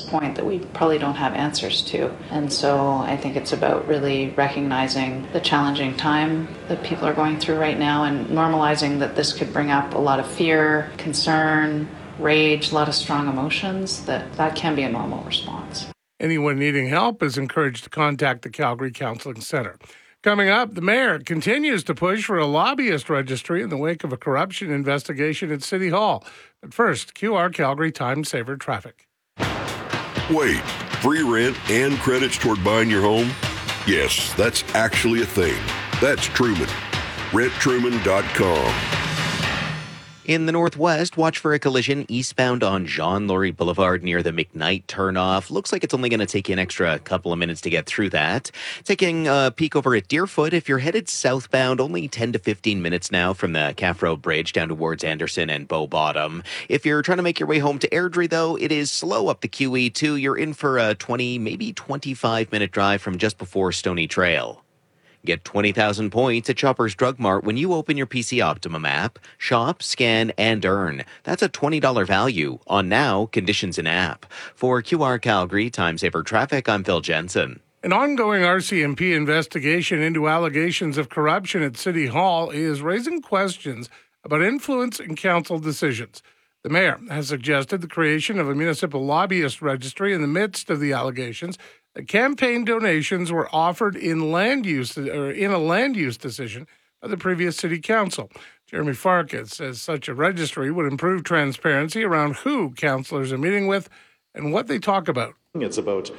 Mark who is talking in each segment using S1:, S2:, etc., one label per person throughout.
S1: point that we probably don't have answers to. And so I think it's about really recognizing the challenging time that people are going through right now and normalizing that this could bring up a lot of fear, concern, rage, a lot of strong emotions, that can be a normal response.
S2: Anyone needing help is encouraged to contact the Calgary Counseling Centre. Coming up, the mayor continues to push for a lobbyist registry in the wake of a corruption investigation at City Hall. But first, QR Calgary Time Saver traffic.
S3: Wait, free rent and credits toward buying your home? Yes, that's actually a thing. That's Truman. RentTruman.com.
S4: In the northwest, watch for a collision eastbound on Jean Laurie Boulevard near the McKnight turnoff. Looks like it's only going to take you an extra couple of minutes to get through that. Taking a peek over at Deerfoot, if you're headed southbound, only 10 to 15 minutes now from the Calf Road Bridge down towards Anderson and Bow Bottom. If you're trying to make your way home to Airdrie, though, it is slow up the QE2. You're in for a 20, maybe 25-minute drive from just before Stony Trail. Get 20,000 points at Shoppers Drug Mart when you open your PC Optimum app. Shop, scan, and earn. That's a $20 value on now, conditions in app. For QR Calgary Time Saver Traffic, I'm Phil Jensen.
S2: An ongoing RCMP investigation into allegations of corruption at City Hall is raising questions about influence in council decisions. The mayor has suggested the creation of a municipal lobbyist registry in the midst of the allegations. Campaign donations were offered in a land use decision by the previous city council. Jeremy Farkas says such a registry would improve transparency around who councillors are meeting with and what they talk about.
S5: It's about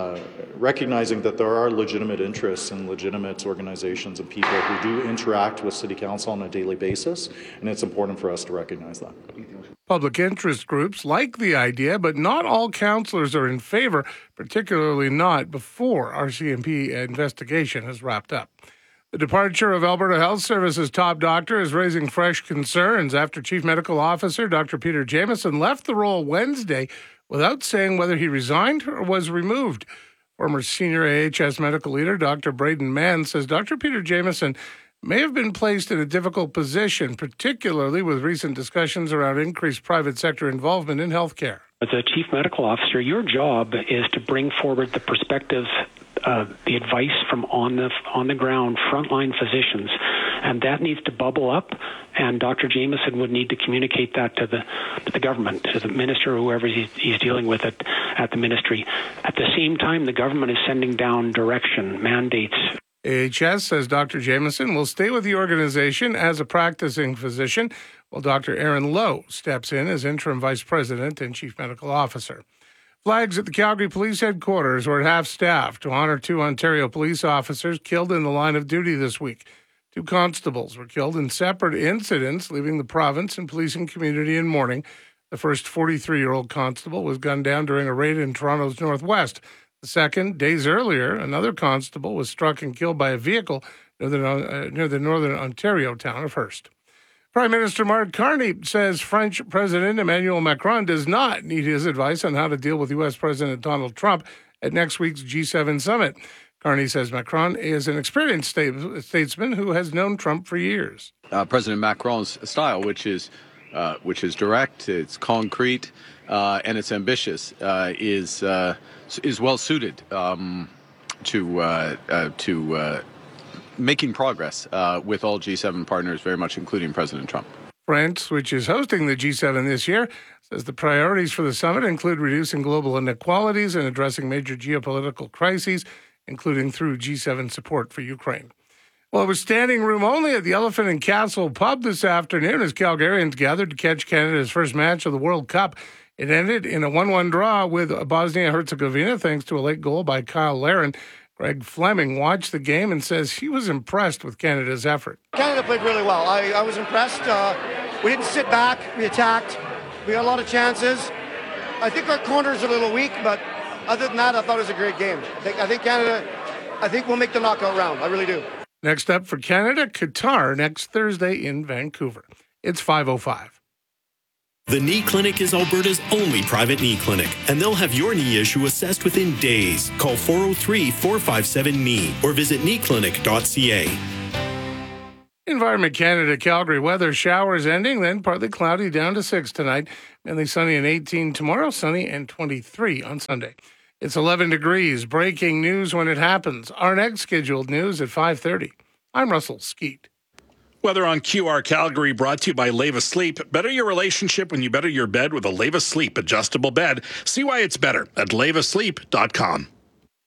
S5: recognizing that there are legitimate interests and legitimate organizations and people who do interact with City Council on a daily basis, and it's important for us to recognize that.
S2: Public interest groups like the idea, but not all councillors are in favor, particularly not before RCMP investigation has wrapped up. The departure of Alberta Health Services top doctor is raising fresh concerns after Chief Medical Officer Dr. Peter Jamieson left the role Wednesday without saying whether he resigned or was removed. Former senior AHS medical leader Dr. Braden Mann says Dr. Peter Jamieson may have been placed in a difficult position, particularly with recent discussions around increased private sector involvement in healthcare.
S6: As a chief medical officer, your job is to bring forward the perspectives, the advice from on the ground frontline physicians, and that needs to bubble up. And Dr. Jamieson would need to communicate that to the government, to the minister, or whoever he's dealing with it at the ministry. At the same time, the government is sending down direction, mandates.
S2: AHS says Dr. Jamieson will stay with the organization as a practicing physician, while Dr. Aaron Lowe steps in as interim vice president and chief medical officer. Flags at the Calgary Police Headquarters were at half-staff to honor 2 Ontario police officers killed in the line of duty this week. 2 constables were killed in separate incidents, leaving the province and policing community in mourning. The first 43-year-old constable was gunned down during a raid in Toronto's northwest. The second, days earlier, another constable was struck and killed by a vehicle near the northern Ontario town of Hearst. Prime Minister Mark Carney says French President Emmanuel Macron does not need his advice on how to deal with U.S. President Donald Trump at next week's G7 summit. Carney says Macron is an experienced statesman who has known Trump for years.
S7: President Macron's style, which is direct, it's concrete, and it's ambitious, is well suited to making progress with all G7 partners, very much including President Trump.
S2: France, which is hosting the G7 this year, says the priorities for the summit include reducing global inequalities and addressing major geopolitical crises, including through G7 support for Ukraine. Well, it was standing room only at the Elephant and Castle pub this afternoon as Calgarians gathered to catch Canada's first match of the World Cup. It ended in a 1-1 draw with Bosnia-Herzegovina thanks to a late goal by Kyle Larin. Greg Fleming watched the game and says he was impressed with Canada's effort.
S8: Canada played really well. I was impressed. We didn't sit back. We attacked. We got a lot of chances. I think our corners are a little weak, but other than that, I thought it was a great game. I think Canada, we'll make the knockout round. I really do.
S2: Next up for Canada, Qatar next Thursday in Vancouver. It's 5:05.
S9: The Knee Clinic is Alberta's only private knee clinic, and they'll have your knee issue assessed within days. Call 403-457-KNEE or visit kneeclinic.ca.
S2: Environment Canada, Calgary weather, showers ending, then partly cloudy down to 6 tonight. Mainly sunny and 18 tomorrow, sunny and 23 on Sunday. It's 11 degrees. Breaking news when it happens. Our next scheduled news at 5:30. I'm Russell Skeet.
S10: Weather on QR Calgary brought to you by Leva Sleep. Better your relationship when you better your bed with a Leva Sleep adjustable bed. See why it's better at levasleep.com.